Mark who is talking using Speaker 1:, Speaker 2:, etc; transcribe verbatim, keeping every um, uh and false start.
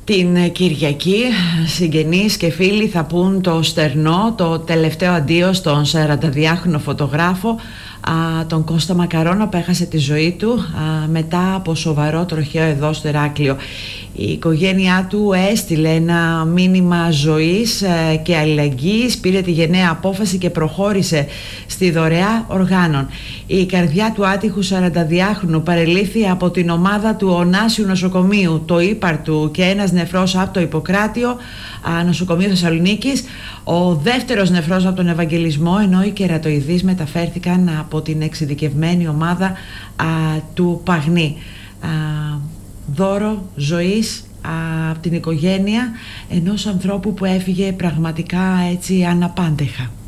Speaker 1: Την Κυριακή συγγενείς και φίλοι θα πούν το στερνό, το τελευταίο αντίο στον σαρανταδυάχρονο φωτογράφο, α, τον Κώστα Μακαρόνα, που έχασε τη ζωή του α, μετά από σοβαρό τροχαίο εδώ στο Ηράκλειο. Η οικογένειά του έστειλε ένα μήνυμα ζωής και αλληλεγγύης, πήρε τη γενναία απόφαση και προχώρησε στη δωρεά οργάνων. Η καρδιά του άτυχου σαρανταδυάχρονου παρελήφθη από την ομάδα του Ωνάσιου Νοσοκομείου, το ύπαρτου, και ένας νεφρός από το Ιπποκράτιο Νοσοκομείο Θεσσαλονίκης, ο δεύτερος νεφρός από τον Ευαγγελισμό, ενώ οι κερατοειδείς μεταφέρθηκαν από την εξειδικευμένη ομάδα α, του Παγνή. Α, δώρο ζωής από την οικογένεια ενός ανθρώπου που έφυγε πραγματικά έτσι αναπάντεχα.